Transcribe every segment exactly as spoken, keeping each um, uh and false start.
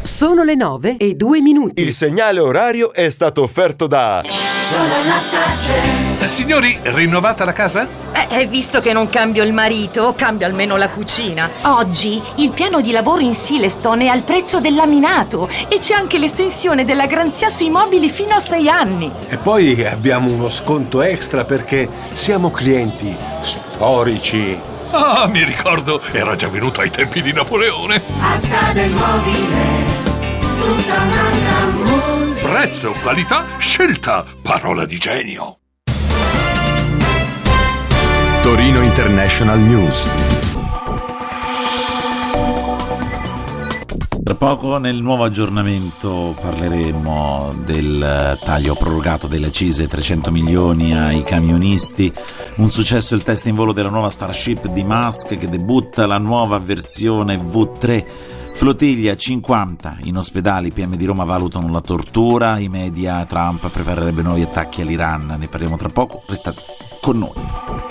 Sono le nove e due minuti. Il segnale orario è stato offerto da Solar Starcell. Eh, signori, rinnovata la casa? Eh, visto che non cambio il marito, cambio almeno la cucina. Oggi il piano di lavoro in Silestone è al prezzo del laminato e c'è anche l'estensione della garanzia sui mobili fino a sei anni. E poi abbiamo uno sconto extra perché siamo clienti storici. Ah, mi ricordo, era già venuto ai tempi di Napoleone. Asta del mobile, tutta un'altra musica. Prezzo, qualità, scelta, parola di genio. Torino International News. Tra poco nel nuovo aggiornamento parleremo del taglio prorogato delle accise, trecento milioni ai camionisti, un successo il test in volo della nuova Starship di Musk che debutta la nuova versione V tre, flottiglia cinquanta in ospedali, i P M di Roma valutano la tortura, i media Trump preparerebbe nuovi attacchi all'Iran, ne parleremo tra poco, restate con noi.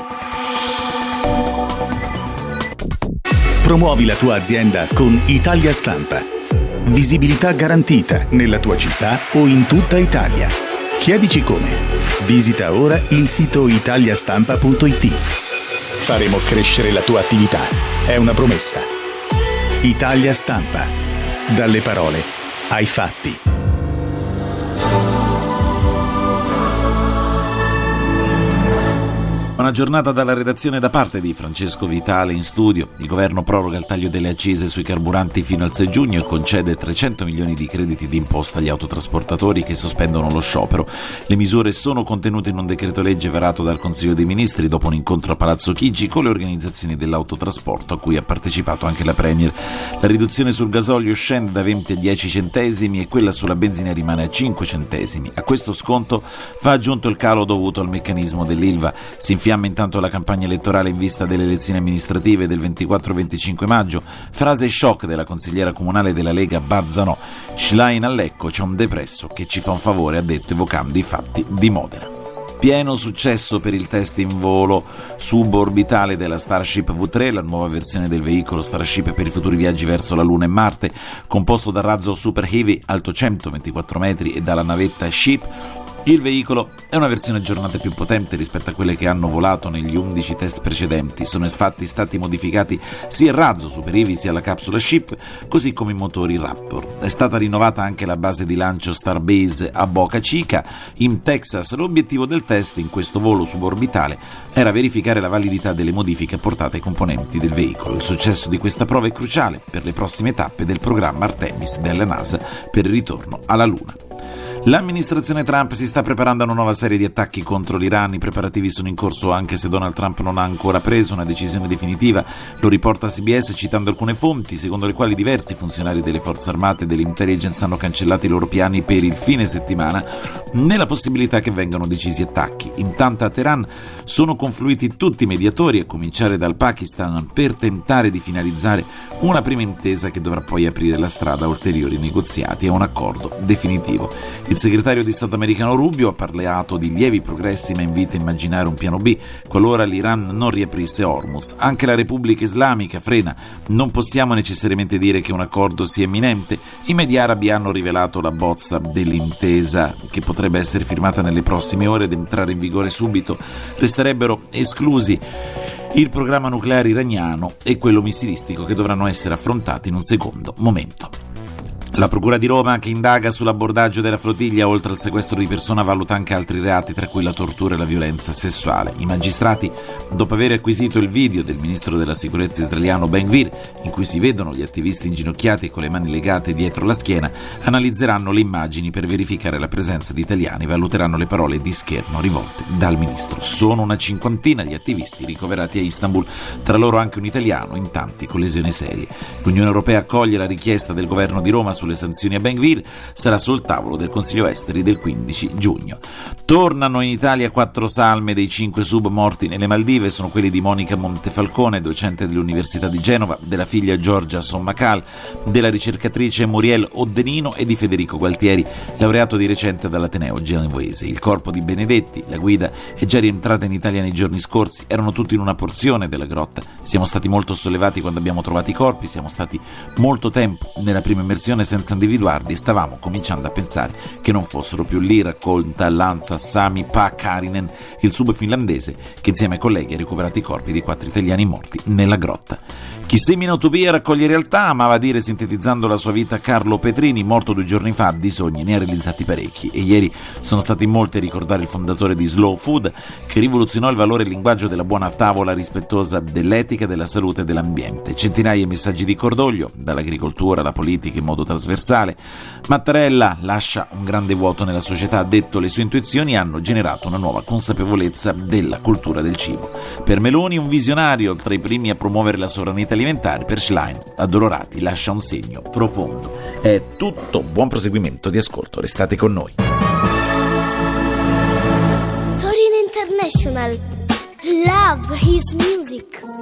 Promuovi la tua azienda con Italia Stampa. Visibilità garantita nella tua città o in tutta Italia. Chiedici come. Visita ora il sito italiastampa punto it. Faremo crescere la tua attività. È una promessa. Italia Stampa. Dalle parole ai fatti. Buona giornata dalla redazione da parte di Francesco Vitale in studio. Il governo proroga il taglio delle accise sui carburanti fino al sei giugno e concede trecento milioni di crediti d'imposta agli autotrasportatori che sospendono lo sciopero. Le misure sono contenute in un decreto legge varato dal Consiglio dei Ministri dopo un incontro a Palazzo Chigi con le organizzazioni dell'autotrasporto a cui ha partecipato anche la Premier. La riduzione sul gasolio scende da venti a dieci centesimi e quella sulla benzina rimane a cinque centesimi. A questo sconto va aggiunto il calo dovuto al meccanismo dell'Ilva. Si infiamma intanto la campagna elettorale in vista delle elezioni amministrative del ventiquattro venticinque maggio. Frase shock della consigliera comunale della Lega Bazzanò: Schlein a Lecco, c'è un depresso che ci fa un favore, ha detto evocando i fatti di Modena. Pieno successo per il test in volo suborbitale della Starship V tre, la nuova versione del veicolo Starship per i futuri viaggi verso la Luna e Marte, composto dal razzo Super Heavy alto centoventiquattro metri e dalla navetta Ship. Il veicolo è una versione aggiornata e più potente rispetto a quelle che hanno volato negli undici test precedenti. Sono infatti stati modificati sia il razzo Super Heavy sia la capsula Ship, così come i motori Raptor. È stata rinnovata anche la base di lancio Starbase a Boca Chica, in Texas. L'obiettivo del test in questo volo suborbitale era verificare la validità delle modifiche apportate ai componenti del veicolo. Il successo di questa prova è cruciale per le prossime tappe del programma Artemis della NASA per il ritorno alla Luna. L'amministrazione Trump si sta preparando a una nuova serie di attacchi contro l'Iran. I preparativi sono in corso anche se Donald Trump non ha ancora preso una decisione definitiva. Lo riporta C B S citando alcune fonti, secondo le quali diversi funzionari delle forze armate e dell'intelligence hanno cancellato i loro piani per il fine settimana nella possibilità che vengano decisi attacchi. Intanto a Teheran sono confluiti tutti i mediatori, a cominciare dal Pakistan, per tentare di finalizzare una prima intesa che dovrà poi aprire la strada a ulteriori negoziati e a un accordo definitivo. Il segretario di Stato americano Rubio ha parlato di lievi progressi ma invita a immaginare un piano B qualora l'Iran non riaprisse Hormuz. Anche la Repubblica Islamica frena: non possiamo necessariamente dire che un accordo sia imminente. I media arabi hanno rivelato la bozza dell'intesa che potrebbe essere firmata nelle prossime ore ed entrare in vigore subito. Resterebbero esclusi il programma nucleare iraniano e quello missilistico, che dovranno essere affrontati in un secondo momento. La Procura di Roma, che indaga sull'abbordaggio della flottiglia, oltre al sequestro di persona, valuta anche altri reati, tra cui la tortura e la violenza sessuale. I magistrati, dopo aver acquisito il video del ministro della sicurezza israeliano Ben-Gvir, in cui si vedono gli attivisti inginocchiati e con le mani legate dietro la schiena, analizzeranno le immagini per verificare la presenza di italiani e valuteranno le parole di scherno rivolte dal ministro. Sono una cinquantina gli attivisti ricoverati a Istanbul, tra loro anche un italiano, in tanti con lesioni serie. L'Unione Europea accoglie la richiesta del governo di Roma sulle sanzioni a Ben-Gvir, sarà sul tavolo del Consiglio Esteri del quindici giugno. Tornano in Italia quattro salme dei cinque sub morti nelle Maldive, sono quelli di Monica Montefalcone, docente dell'Università di Genova, della figlia Giorgia Sommacal, della ricercatrice Muriel Oddenino e di Federico Gualtieri, laureato di recente dall'Ateneo genovese. Il corpo di Benedetti, la guida, è già rientrata in Italia nei giorni scorsi, erano tutti in una porzione della grotta. Siamo stati molto sollevati quando abbiamo trovato i corpi, siamo stati molto tempo nella prima immersione senza individuarli, stavamo cominciando a pensare che non fossero più lì, racconta Lanza Sami Pakarinen, il sub finlandese che insieme ai colleghi ha recuperato i corpi di quattro italiani morti nella grotta. Chi semina utopia raccoglie realtà, amava dire sintetizzando la sua vita Carlo Petrini, morto due giorni fa, di sogni ne ha realizzati parecchi, e ieri sono stati molti a ricordare il fondatore di Slow Food, che rivoluzionò il valore e il linguaggio della buona tavola rispettosa dell'etica, della salute e dell'ambiente. Centinaia di messaggi di cordoglio, dall'agricoltura alla politica in modo trasversale. Mattarella lascia un grande vuoto nella società, ha detto le sue intuizioni hanno generato una nuova consapevolezza della cultura del cibo. Per Meloni un visionario, tra i primi a promuovere la sovranità alimentare, per Schlein Addolorati lascia un segno profondo. È tutto, buon proseguimento di ascolto, restate con noi. Torino International, love his music.